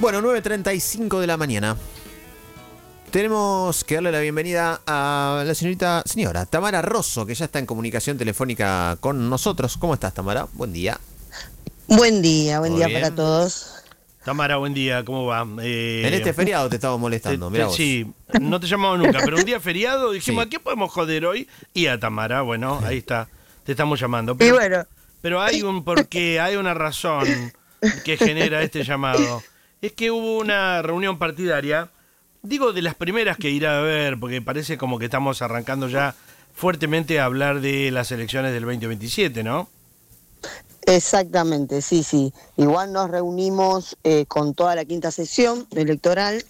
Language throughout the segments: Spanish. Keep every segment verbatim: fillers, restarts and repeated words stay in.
Bueno, nueve treinta y cinco de la mañana. Tenemos que darle la bienvenida a la señorita, señora Tamara Rosso, que ya está en comunicación telefónica con nosotros. ¿Cómo estás, Tamara? Buen día. Buen día, buen día bien? para todos. Tamara, buen día, ¿cómo va? Eh, En este feriado te estamos molestando, te- mirá te- vos. Sí, no te llamamos nunca, pero un día feriado dijimos, Sí. ¿a qué podemos joder hoy? Y a Tamara, bueno, ahí está, te estamos llamando. Y Pero, bueno, pero hay un porqué, hay una razón que genera este llamado. Es que hubo una reunión partidaria, digo de las primeras que irá a ver, porque parece como que estamos arrancando ya fuertemente a hablar de las elecciones del veinte veintisiete, ¿no? exactamente, sí, sí. Igual nos reunimos eh, con toda la quinta sesión electoral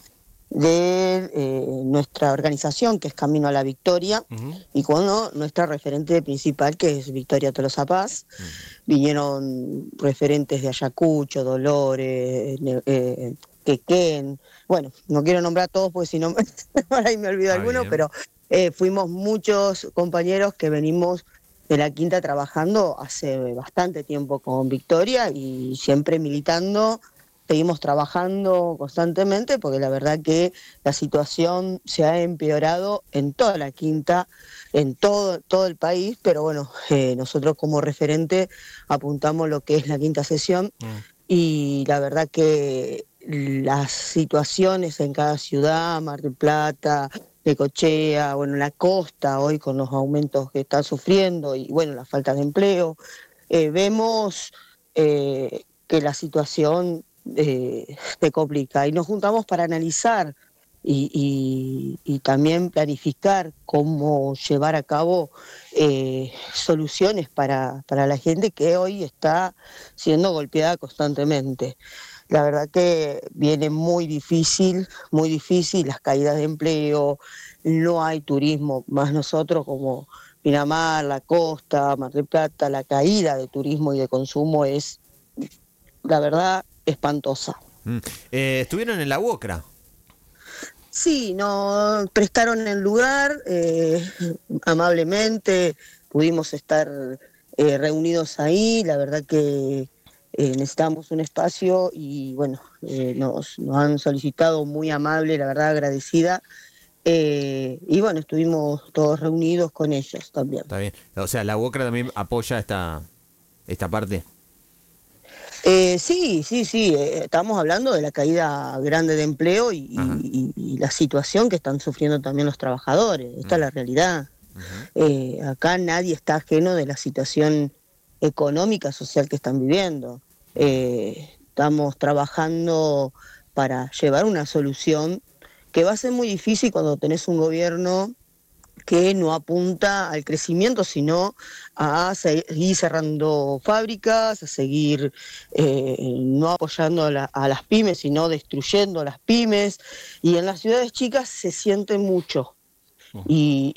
de eh, nuestra organización, que es Camino a la Victoria, Ujú. y con ¿no? nuestra referente principal, que es Victoria Tolosa Paz. Vinieron referentes de Ayacucho, Dolores, Ne- eh, Quequén. Bueno, no quiero nombrar a todos porque si no me, por ahí me olvido Está alguno, bien. pero eh, fuimos muchos compañeros que venimos de la quinta trabajando hace bastante tiempo con Victoria y siempre militando. Seguimos trabajando constantemente porque la verdad que la situación se ha empeorado en toda la quinta, en todo, todo el país, pero bueno, eh, nosotros como referente apuntamos lo que es la quinta sesión Mm. y la verdad que las situaciones en cada ciudad, Mar del Plata, Necochea, bueno, la costa hoy con los aumentos que está sufriendo y bueno, la falta de empleo, eh, vemos eh, que la situación eh, se complica y nos juntamos para analizar y, y- y también planificar cómo llevar a cabo eh, soluciones para, para la gente que hoy está siendo golpeada constantemente. La verdad que viene muy difícil, muy difícil, las caídas de empleo, no hay turismo, más nosotros como Pinamar, la costa, Mar del Plata, la caída de turismo y de consumo es, la verdad, espantosa. Mm. Eh, estuvieron en la UOCRA. Sí, nos prestaron el lugar eh, amablemente, pudimos estar eh, reunidos ahí, la verdad que eh, necesitamos un espacio y bueno, eh, nos, nos han solicitado muy amable, la verdad agradecida, eh, y bueno, estuvimos todos reunidos con ellos también. Está bien. O sea, la UOCRA también apoya esta, esta parte. Eh, sí, sí, sí, eh, estamos hablando de la caída grande de empleo y, Ajá. y- y la situación que están sufriendo también los trabajadores, esta es la realidad. Ujú. Eh, acá nadie está ajeno de la situación económica, social que están viviendo. Eh, estamos trabajando para llevar una solución que va a ser muy difícil cuando tenés un gobierno que no apunta al crecimiento, sino a seguir cerrando fábricas, a seguir eh, no apoyando a, la- a las pymes, sino destruyendo a las pymes. Y en las ciudades chicas se siente mucho. Y,